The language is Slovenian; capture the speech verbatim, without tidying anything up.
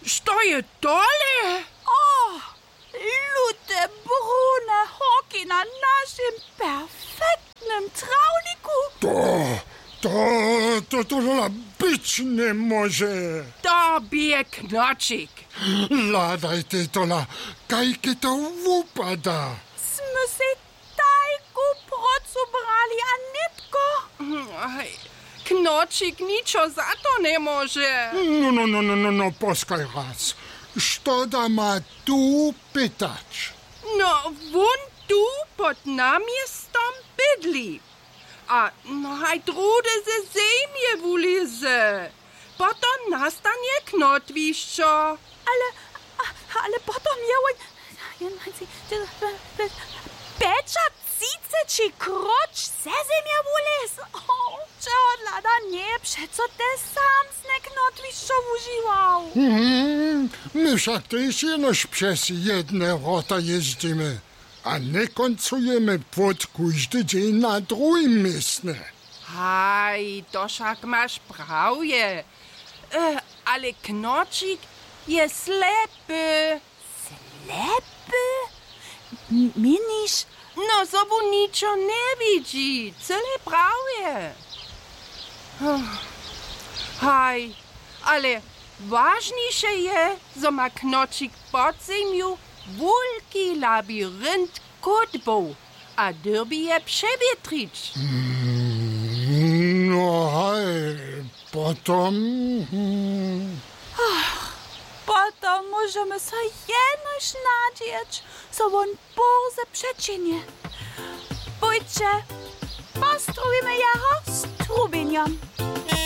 Što je tole? O, lute brune hoki na našem perfektnem travniku. To, to, to, to la być ne može. To bije Knočik. Ladajte tola, kajke to upada. Sme se tajku procu brali, a netko. Aj, Knočik ničo za to ne može. No, no, no, no, no, no, poskaj raz. Što da ma tu pytać? No, won tu pod namjestom bydli. A naj drude ze zemje wulize. Potom nastanie knotwiszczo. Ale, ale potom je on... Peča cice či kroč ze zemja wuliz. O, čeho dlada nie, přeco te sam snek knotwiszczo užiwał. Mhm, my však też jenož przez jedne rota jeździmy, a nie końcujemy pod każdy dzień na drugim miejscu. Haj, to však masz prawie. E, ale Knočik je slepy. Lepy? Minisz? No, zobu ničo ne widzi. Cele prawie. Haj, ale ważniejsze je, zo ma Knočik pod zemju wulki labirynt kotbów, a derby je przewietrić. No hej, potom... hmm, Potom możemy so jenoś nadzieć, so on burze przeczynie. Pójdźcie, postrujemy jeho strubieniom.